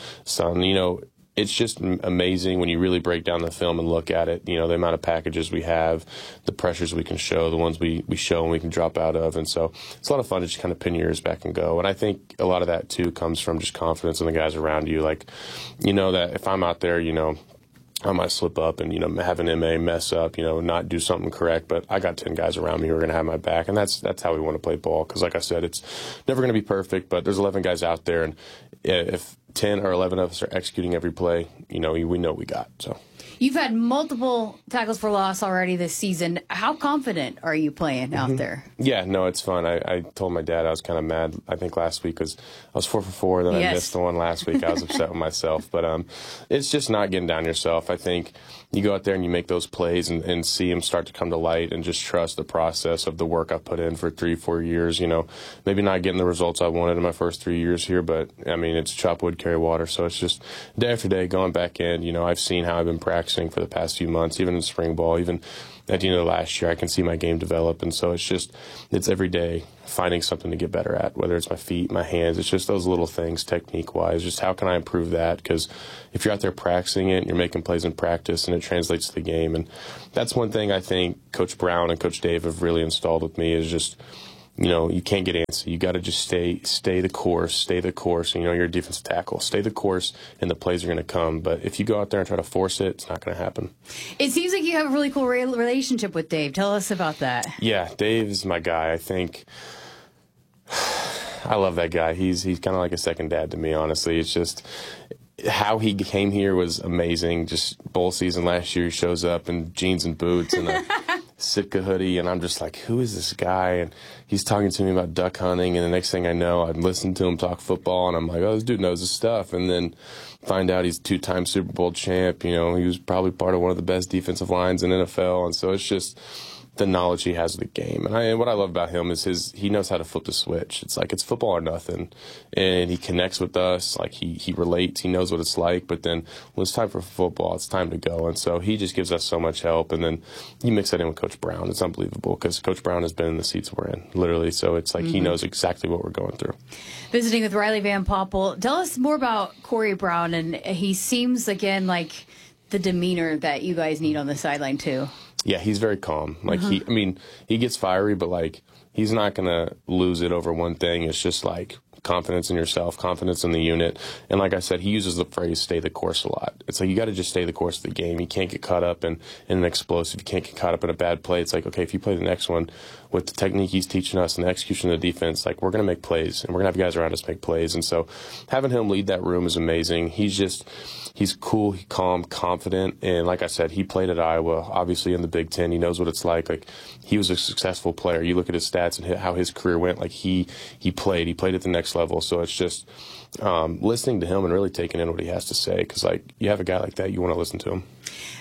it's just amazing when you really break down the film and look at it, the amount of packages we have, the pressures we can show, the ones we show and we can drop out of. And so it's a lot of fun to just kind of pin your ears back and go. And I think a lot of that, too, comes from just confidence in the guys around you. Like, that if I'm out there, I might slip up and, have an MA mess up, not do something correct. But I got 10 guys around me who are going to have my back. And that's how we want to play ball. Because, like I said, it's never going to be perfect. But there's 11 guys out there. And if 10 or 11 of us are executing every play, we know what we got. So you've had multiple tackles for loss already this season. How confident are you playing out there? Yeah, no, it's fun. I told my dad I was kind of mad, I think, last week because I was 4 for 4. Then I missed the one last week. I was upset with myself. But it's just not getting down yourself. I think you go out there and you make those plays and see them start to come to light and just trust the process of the work I've put in for 3-4 years. Maybe not getting the results I wanted in my first 3 years here, but, I mean, it's chop wood, carry water. So it's just day after day going back in. I've seen how I've improved practicing for the past few months, even in spring ball, even at the end of last year, I can see my game develop. And so it's every day finding something to get better at, whether it's my feet, my hands. It's just those little things, technique-wise, just how can I improve that? Because if you're out there practicing it, you're making plays in practice, and it translates to the game. And that's one thing I think Coach Brown and Coach Dave have really installed with me is just, you can't get antsy. You got to just stay the course. You're a defensive tackle. Stay the course, and the plays are going to come. But if you go out there and try to force it, it's not going to happen. It seems like you have a really cool relationship with Dave. Tell us about that. Yeah, Dave is my guy. I think I love that guy. He's kind of like a second dad to me, honestly. It's just how he came here was amazing. Just bowl season last year, he shows up in jeans and boots and a Sitka hoodie, and I'm just like, who is this guy? And he's talking to me about duck hunting, and the next thing I know, I'm listening to him talk football, and I'm like, oh, this dude knows his stuff. And then find out he's 2-time Super Bowl champ. He was probably part of one of the best defensive lines in NFL, and so it's just the knowledge he has of the game. And what I love about him is he knows how to flip the switch. It's like it's football or nothing. And he connects with us. Like he relates. He knows what it's like. But then when it's time for football, it's time to go. And so he just gives us so much help. And then you mix that in with Coach Brown. It's unbelievable because Coach Brown has been in the seats we're in, literally. So it's like he knows exactly what we're going through. Visiting with Riley Van Poppel. Tell us more about Corey Brown. And he seems, again, like the demeanor that you guys need on the sideline, too. Yeah, he's very calm. Like he gets fiery, but like he's not gonna lose it over one thing. It's just like confidence in yourself, confidence in the unit. And like I said, he uses the phrase "stay the course" a lot. It's like you got to just stay the course of the game. You can't get caught up in an explosive. You can't get caught up in a bad play. It's like, okay, if you play the next one with the technique he's teaching us and the execution of the defense, like we're gonna make plays and we're gonna have guys around us make plays. And so having him lead that room is amazing. He's cool, he's calm, confident, and like I said, he played at Iowa, obviously in the Big Ten. He knows what it's like. Like he was a successful player. You look at his stats and how his career went. Like he played at the next level. So it's just listening to him and really taking in what he has to say. Because like you have a guy like that, you want to listen to him.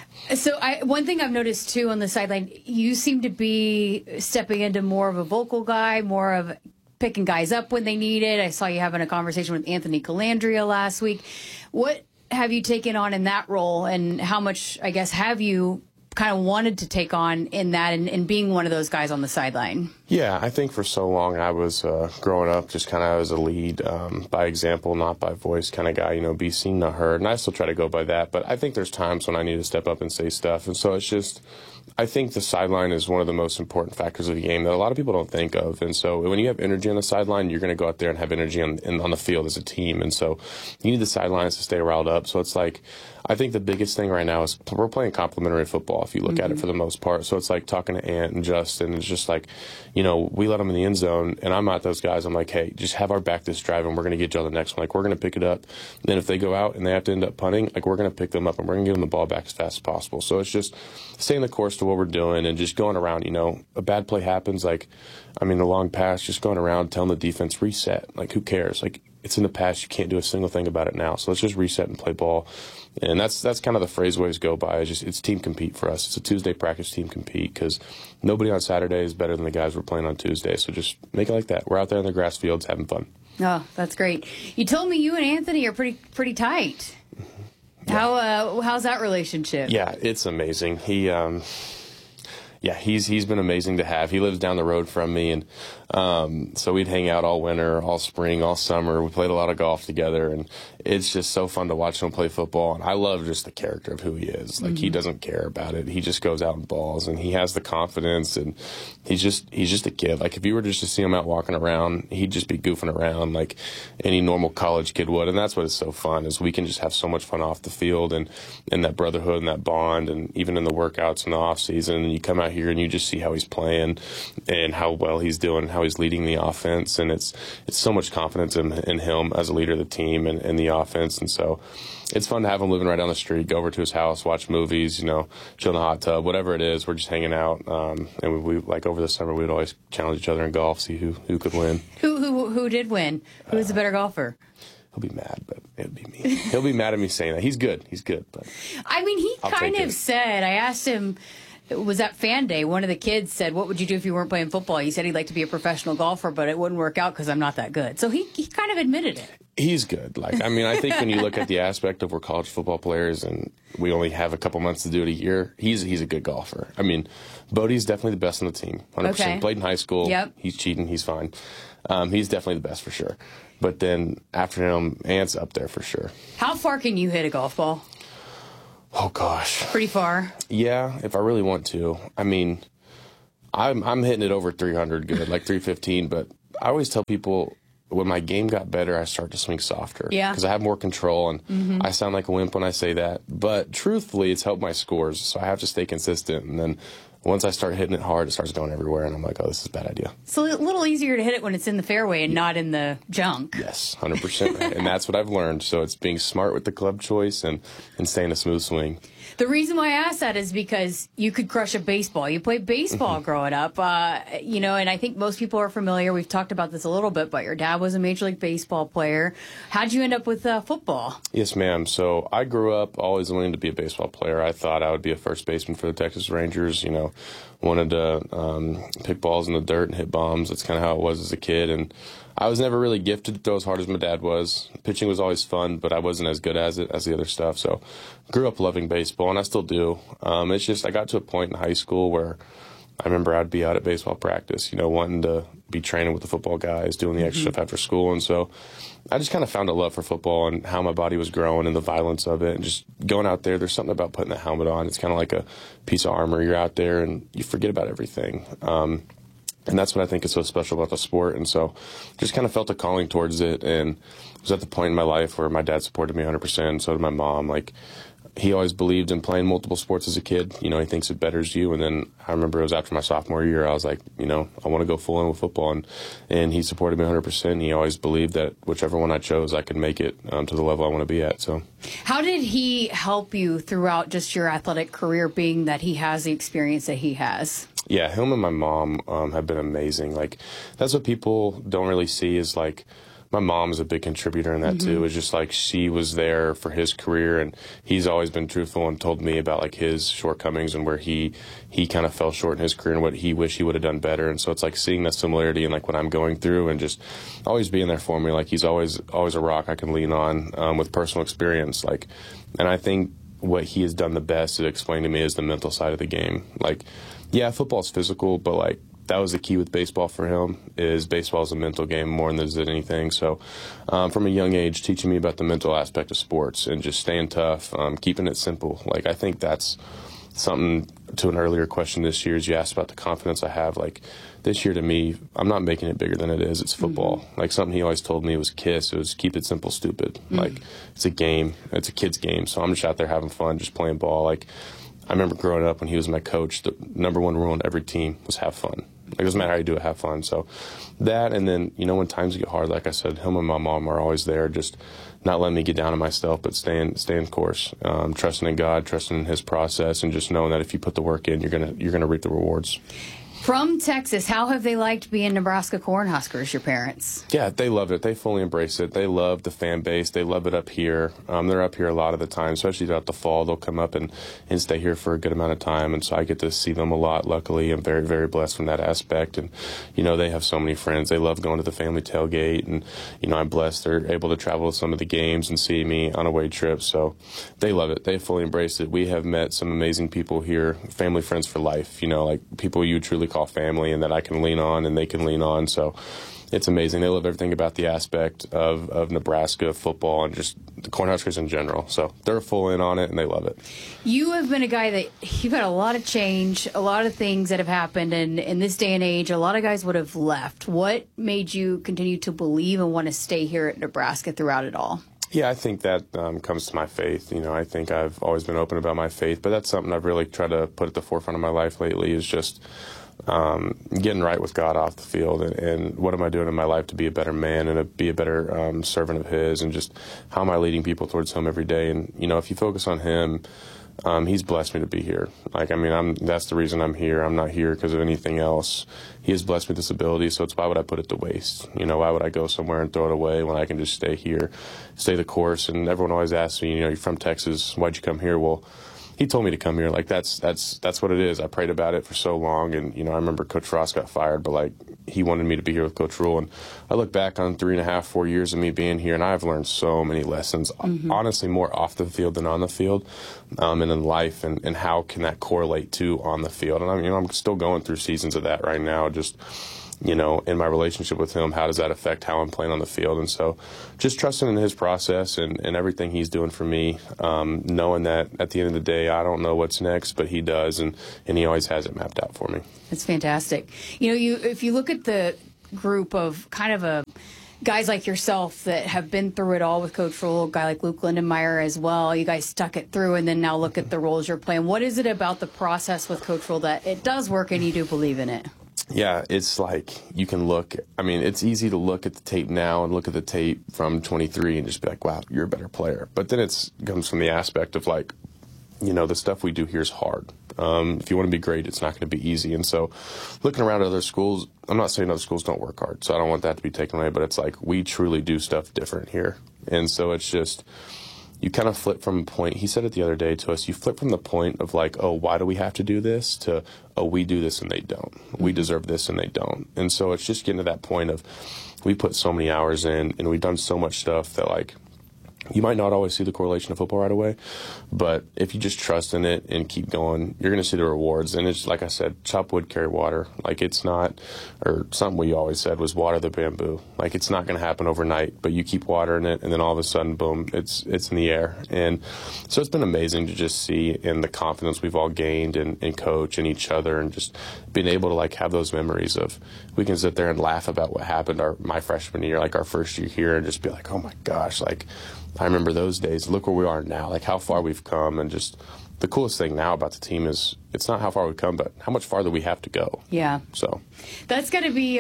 So one thing I've noticed too on the sideline, you seem to be stepping into more of a vocal guy, more of picking guys up when they need it. I saw you having a conversation with Anthony Calandria last week. What have you taken on in that role, and how much, I guess, have you kind of wanted to take on in that and being one of those guys on the sideline? Yeah, I think for so long I was growing up just kind of as a lead, by example, not by voice kind of guy, be seen, not heard. And I still try to go by that, but I think there's times when I need to step up and say stuff. And so it's just, I think the sideline is one of the most important factors of the game that a lot of people don't think of. And so when you have energy on the sideline, you're going to go out there and have energy on the field as a team. And so you need the sidelines to stay riled up. So it's like, I think the biggest thing right now is we're playing complementary football, if you look at it for the most part. So it's like talking to Ant and Justin. It's just like, we let them in the end zone, and I'm not those guys. I'm like, hey, just have our back this drive, and we're going to get you on the next one. Like, we're going to pick it up. And then if they go out and they have to end up punting, like, we're going to pick them up, and we're going to give them the ball back as fast as possible. So it's just staying the course to what we're doing and just going around. A bad play happens, the long pass, just going around telling the defense, reset. Like, who cares? Like, it's in the past. You can't do a single thing about it now. So let's just reset and play ball. And that's kind of the phrase we always go by. It's team compete for us. It's a Tuesday practice team compete because nobody on Saturday is better than the guys we're playing on Tuesday. So just make it like that. We're out there in the grass fields having fun. Oh, that's great. You told me you and Anthony are pretty tight. Yeah. How's that relationship? Yeah, it's amazing. He's been amazing to have. He lives down the road from me, and so we'd hang out all winter, all spring, all summer. We played a lot of golf together, and it's just so fun to watch him play football. And I love just the character of who he is. Like, he doesn't care about it. He just goes out and balls, and he has the confidence, and he's just a kid. Like, if you were just to see him out walking around, he'd just be goofing around like any normal college kid would. And that's what is so fun, is we can just have so much fun off the field and that brotherhood and that bond, and even in the workouts in the off season. And you come out here and you just see how he's playing and how well he's doing, how he's leading the offense. And it's so much confidence in him as a leader of the team and the offense. And so it's fun to have him living right down the street, go over to his house, watch movies, chill in the hot tub, whatever it is. We're just hanging out. And we like over the summer, we'd always challenge each other in golf, see who could win. Who did win? Who was the better golfer? He'll be mad, but it'd be me. He'll be mad at me saying that. He's good, but I mean, he kind of said, I asked him, it was at Fan Day. One of the kids said, what would you do if you weren't playing football? He said he'd like to be a professional golfer, but it wouldn't work out because I'm not that good. So he kind of admitted it. He's good. Like, I mean, I think when you look at the aspect of we're college football players and we only have a couple months to do it a year, he's a good golfer. I mean, Bodie's definitely the best on the team. 100%. Okay. Played in high school. Yep. He's cheating. He's fine. He's definitely the best for sure. But then after him, Ant's up there for sure. How far can you hit a golf ball? Oh, gosh. Pretty far. Yeah, if I really want to. I mean, I'm hitting it over 300 good, like 315. But I always tell people, when my game got better, I start to swing softer. Yeah. Because I have more control, and I sound like a wimp when I say that. But truthfully, it's helped my scores, so I have to stay consistent. And then once I start hitting it hard, it starts going everywhere, and I'm like, oh, this is a bad idea. It's a little easier to hit it when it's in the fairway and not in the junk. Yes, 100%. Right. And that's what I've learned. So it's being smart with the club choice and staying a smooth swing. The reason why I asked that is because you could crush a baseball. You played baseball growing up, you know, and I think most people are familiar. We've talked about this a little bit, but your dad was a Major League Baseball player. How'd you end up with football? Yes, ma'am. So I grew up always wanting to be a baseball player. I thought I would be a first baseman for the Texas Rangers, you know, wanted to pick balls in the dirt and hit bombs. That's kind of how it was as a kid. And I was never really gifted to throw as hard as my dad was. Pitching was always fun, but I wasn't as good as it as the other stuff. So grew up loving baseball, and I still do. It's just I got to a point in high school where I remember I'd be out at baseball practice, you know, wanting to be training with the football guys, doing the extra stuff after school. And so I just kind of found a love for football and how my body was growing and the violence of it. And just going out there, there's something about putting the helmet on. It's kind of like a piece of armor. You're out there and you forget about everything. And that's what I think is so special about the sport. And so just kind of felt a calling towards it. And it was at the point in my life where my dad supported me 100%. So did my mom. Like, he always believed in playing multiple sports as a kid. You know, he thinks it betters you. And then I remember it was after my sophomore year, I was like, you know, I want to go full in with football. And he supported me 100%. He always believed that whichever one I chose, I could make it to the level I want to be at. So, how did he help you throughout just your athletic career, being that he has the experience that he has? Yeah, him and my mom have been amazing. Like, that's what people don't really see is, like, my mom is a big contributor in that too. It's just like she was there for his career, and he's always been truthful and told me about like his shortcomings and where he kind of fell short in his career and what he wished he would have done better. And so it's like seeing that similarity in like what I'm going through and just always being there for me. Like, he's always a rock I can lean on with personal experience. Like, and I think what he has done the best to explain to me is the mental side of the game. Like, yeah, football's physical, but like, that was the key with baseball for him, is baseball is a mental game more than is it anything. So from a young age, teaching me about the mental aspect of sports and just staying tough, keeping it simple. Like, I think that's something to an earlier question this year, is you asked about the confidence I have. Like, this year to me, I'm not making it bigger than it is. It's football. Like, something he always told me was KISS. It was keep it simple, stupid. Like, it's a game. It's a kid's game. So I'm just out there having fun, just playing ball. Like, I remember growing up when he was my coach, the number one rule on every team was have fun. Like, it doesn't matter how you do it, have fun. So that, and then, you know, when times get hard, like I said, him and my mom are always there, just not letting me get down on myself, but staying course, trusting in God, trusting in his process, and just knowing that if you put the work in, you're gonna reap the rewards. From Texas, how have they liked being Nebraska Cornhuskers, your parents? Yeah, they love it. They fully embrace it. They love the fan base. They love it up here. They're up here a lot of the time, especially throughout the fall. They'll come up and stay here for a good amount of time, and so I get to see them a lot, luckily. I'm very, very blessed from that aspect. And, you know, they have so many friends. They love going to the family tailgate, and, you know, I'm blessed they're able to travel to some of the games and see me on away trips. So they love it. They fully embrace it. We have met some amazing people here, family friends for life, you know, like people you truly call family and that I can lean on and they can lean on. So it's amazing. They love everything about the aspect of Nebraska football and just the Cornhuskers in general. So they're full in on it and they love it. You have been a guy that you've had a lot of change, a lot of things that have happened, and in this day and age, a lot of guys would have left. What made you continue to believe and want to stay here at Nebraska throughout it all? Yeah, I think that comes to my faith. You know, I think I've always been open about my faith, but that's something I've really tried to put at the forefront of my life lately, is just getting right with God off the field, and what am I doing in my life to be a better man and be a better servant of His, and just how am I leading people towards Him every day. And, you know, if you focus on Him, He's blessed me to be here. Like, I mean, that's the reason I'm here. I'm not here because of anything else. He has blessed me with this ability, so it's why would I put it to waste? You know, why would I go somewhere and throw it away when I can just stay here, stay the course? And everyone always asks me, you know, you're from Texas, why'd you come here? Well, he told me to come here. Like, that's what it is. I prayed about it for so long. And, I remember Coach Frost got fired, but, like, he wanted me to be here with Coach Rule. And I look back on 3.5, 4 years of me being here, and I've learned so many lessons, honestly, more off the field than on the field, and in life, and how can that correlate to on the field. And I'm still going through seasons of that right now, just in my relationship with him, how does that affect how I'm playing on the field? And so just trusting in his process and everything he's doing for me, knowing that at the end of the day, I don't know what's next, but he does, and he always has it mapped out for me. That's fantastic. If you look at the group of kind of guys like yourself that have been through it all with Coach Rule, a guy like Luke Lindenmeyer as well, you guys stuck it through, and then now look at the roles you're playing. What is it about the process with Coach Rule that it does work and you do believe in it? Yeah, it's like you can look. I mean, it's easy to look at the tape now and look at the tape from 23 and just be like, wow, you're a better player. But then it comes from the aspect of like, the stuff we do here is hard. If you want to be great, it's not going to be easy. And so looking around at other schools, I'm not saying other schools don't work hard, so I don't want that to be taken away, but it's like we truly do stuff different here. And so it's just, you kind of flip from a point, he said it the other day to us, you flip from the point of like, oh, why do we have to do this, to, oh, we do this and they don't. We deserve this and they don't. And so it's just getting to that point of, we put so many hours in and we've done so much stuff that like, you might not always see the correlation of football right away, but if you just trust in it and keep going, you're going to see the rewards. And it's like I said, chop wood, carry water. Like it's not, or something we always said was water the bamboo. Like it's not going to happen overnight, but you keep watering it, and then all of a sudden, boom, it's in the air. And so it's been amazing to just see in the confidence we've all gained in coach and each other, and just being able to like have those memories of, we can sit there and laugh about what happened my freshman year, like our first year here, and just be like, oh my gosh, like I remember those days. Look where we are now, like how far we've come. And just the coolest thing now about the team is it's not how far we've come, but how much farther we have to go. Yeah. So that's got to be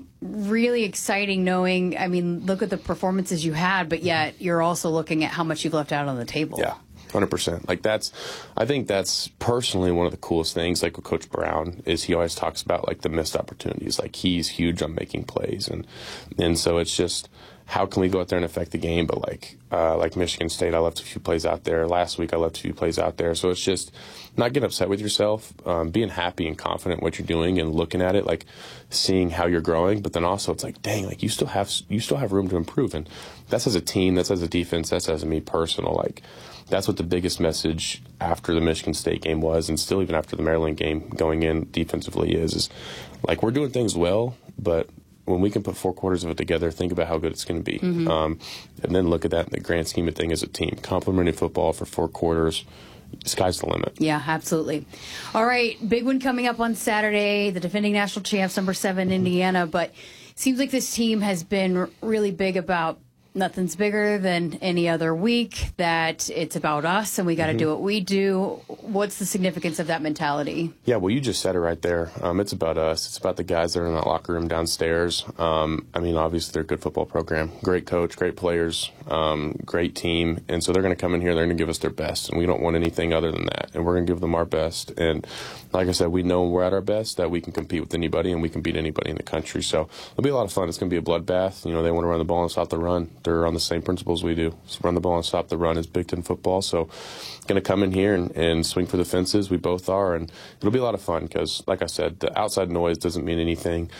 really exciting knowing, I mean, look at the performances you had, but yet you're also looking at how much you've left out on the table. Yeah. 100%. Like I think that's personally one of the coolest things, like with Coach Brown, is he always talks about like the missed opportunities. Like he's huge on making plays. And so it's just, how can we go out there and affect the game? But like Michigan State, I left a few plays out there. Last week, I left a few plays out there. So it's just not getting upset with yourself, being happy and confident in what you're doing and looking at it, like seeing how you're growing. But then also it's like, dang, like you still have room to improve. And that's as a team, that's as a defense, that's as a me personal. Like that's what the biggest message after the Michigan State game was, and still even after the Maryland game going in defensively is like we're doing things well, but when we can put 4 quarters of it together, think about how good it's going to be. And then look at that in the grand scheme of things as a team. Complementary football for 4 quarters, sky's the limit. Yeah, absolutely. All right, big one coming up on Saturday, the defending national champs, number 7, Indiana. But it seems like this team has been really big about nothing's bigger than any other week, that it's about us and we got to do what we do. What's the significance of that mentality? Yeah, well, you just said it right there. It's about us. It's about the guys that are in that locker room downstairs. I mean, obviously they're a good football program, great coach, great players, great team. And so they're going to come in here, they're going to give us their best. And we don't want anything other than that. And we're going to give them our best. And like I said, we know when we're at our best that we can compete with anybody and we can beat anybody in the country. So it'll be a lot of fun. It's going to be a bloodbath. They want to run the ball and stop the run. They're on the same principles we do. So run the ball and stop the run is Big Ten football. So going to come in here and swing for the fences. We both are. And it'll be a lot of fun because, like I said, the outside noise doesn't mean anything.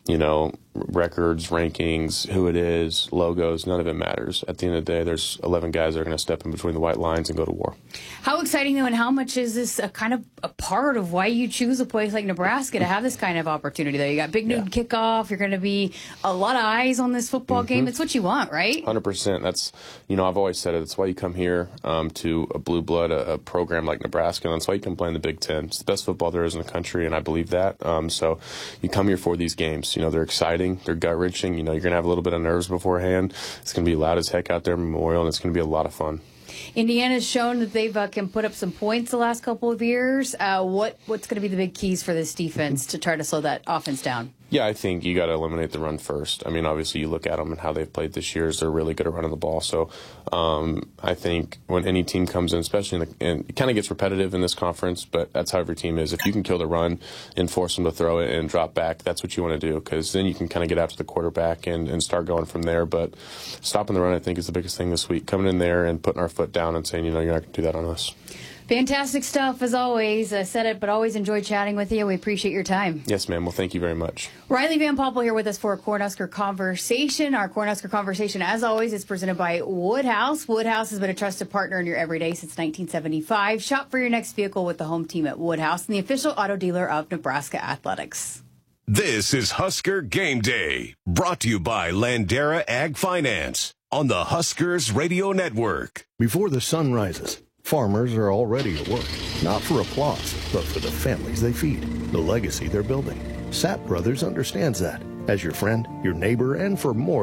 Records, rankings, who it is, logos, none of it matters. At the end of the day, there's 11 guys that are going to step in between the white lines and go to war. How exciting, though, and how much is this a kind of a part of why you choose a place like Nebraska to have this kind of opportunity, though? You got big noon kickoff. You're going to be a lot of eyes on this football game. It's what you want, right? 100%. That's, I've always said it. That's why you come here to a blue blood, a program like Nebraska. And that's why you can play in the Big Ten. It's the best football there is in the country, and I believe that. So you come here for these games. They're exciting. They're gut-wrenching. You're going to have a little bit of nerves beforehand. It's going to be loud as heck out there at Memorial, and it's going to be a lot of fun. Indiana's shown that they've can put up some points the last couple of years. What's going to be the big keys for this defense to try to slow that offense down? Yeah, I think you got to eliminate the run first. I mean, obviously, you look at them and how they've played this year. They're really good at running the ball. So I think when any team comes in, especially and it kind of gets repetitive in this conference, but that's how every team is. If you can kill the run and force them to throw it and drop back, that's what you want to do, because then you can kind of get after the quarterback and start going from there. But stopping the run, I think, is the biggest thing this week. Coming in there and putting our foot down and saying, you're not going to do that on us. Fantastic stuff, as always. I said it, but always enjoy chatting with you. We appreciate your time. Yes, ma'am. Well, thank you very much. Riley Van Poppel here with us for a Cornhusker Conversation. Our Cornhusker Conversation, as always, is presented by Woodhouse. Woodhouse has been a trusted partner in your everyday since 1975. Shop for your next vehicle with the home team at Woodhouse and the official auto dealer of Nebraska Athletics. This is Husker Game Day, brought to you by Landera Ag Finance on the Huskers Radio Network. Before the sun rises, farmers are already at work, not for applause, but for the families they feed, the legacy they're building. Sapp Brothers understands that. As your friend, your neighbor, and for more